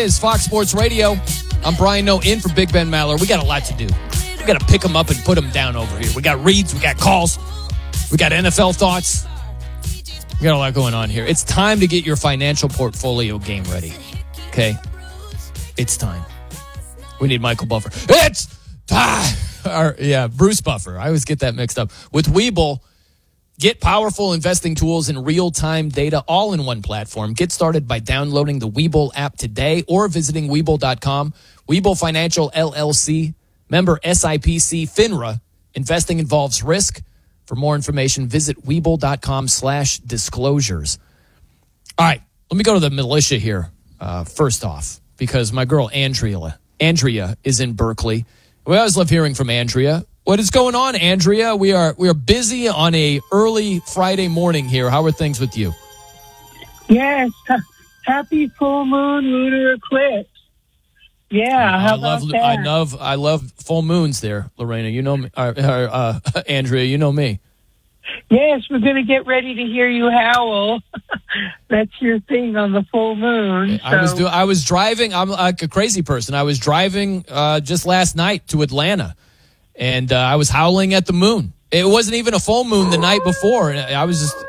is Fox Sports Radio. I'm Brian Noe in for Big Ben Maller. We got a lot to do. We got to pick them up and put them down over here. We got reads, we got calls, we got NFL thoughts. We got a lot going on here. It's time to get your financial portfolio game ready. Okay? It's time. We need Michael Buffer. It's time! Bruce Buffer. I always get that mixed up. With Webull, get powerful investing tools and real-time data all in one platform. Get started by downloading the Webull app today or visiting Webull.com. Webull Financial LLC, member SIPC, FINRA. Investing involves risk. For more information, visit Webull.com/disclosures. All right, let me go to the militia here first off, because my girl Andrea is in Berkeley. We always love hearing from Andrea. What is going on, Andrea? We are busy on a early Friday morning here. How are things with you? Yes, happy full moon lunar eclipse. Yeah, how about that? I love full moons there, Lorena. You know me, Andrea. You know me. Yes, we're going to get ready to hear you howl. That's your thing on the full moon. So. I was driving. I'm like a crazy person. I was driving just last night to Atlanta, and I was howling at the moon. It wasn't even a full moon the night before. And I was just,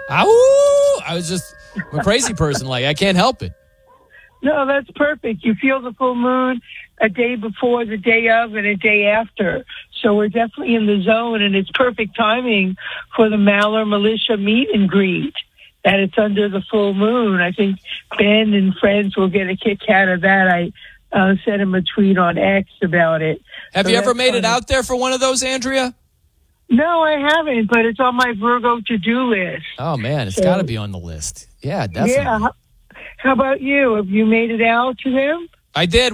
I'm a crazy person. Like, I can't help it. No, that's perfect. You feel the full moon a day before, the day of, and a day after. So we're definitely in the zone, and it's perfect timing for the Maller Militia meet and greet. That it's under the full moon. I think Ben and friends will get a kick out of that. I sent him a tweet on X about it. Have you ever made it out there for one of those, Andrea? No, I haven't, but it's on my Virgo to-do list. Oh, man, it's got to be on the list. Yeah, definitely. Yeah. How about you? Have you made it out to them? I did.